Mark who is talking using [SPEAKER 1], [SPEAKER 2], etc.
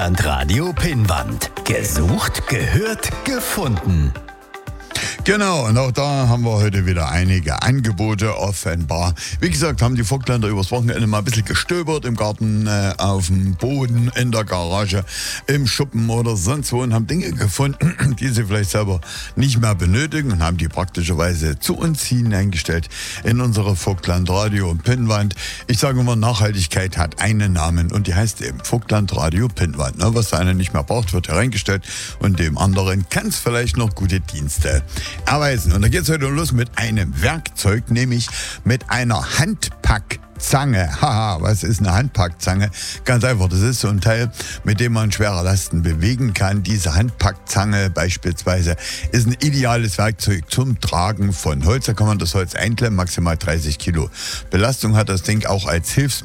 [SPEAKER 1] an Radio Pinnwand. Gesucht, gehört, gefunden.
[SPEAKER 2] Genau, und auch da haben wir heute wieder einige Angebote offenbar. Wie gesagt, haben die Vogtländer übers Wochenende mal ein bisschen gestöbert im Garten, auf dem Boden, in der Garage, im Schuppen oder sonst wo und haben Dinge gefunden, die sie vielleicht selber nicht mehr benötigen und haben die praktischerweise zu uns hineingestellt in unsere Vogtland Radio Pinnwand. Ich sage immer, Nachhaltigkeit hat einen Namen und die heißt eben Vogtland Radio Pinnwand. Ne? Was der eine nicht mehr braucht, wird hereingestellt und dem anderen kann es vielleicht noch gute Dienste erweisen. Und da geht es heute los mit einem Werkzeug, nämlich mit einer Handpackzange. Haha, was ist eine Handpackzange? Ganz einfach, das ist so ein Teil, mit dem man schwere Lasten bewegen kann. Diese Handpackzange beispielsweise ist ein ideales Werkzeug zum Tragen von Holz. Da kann man das Holz einklemmen, maximal 30 Kilo Belastung hat das Ding auch als Hilfsmittel.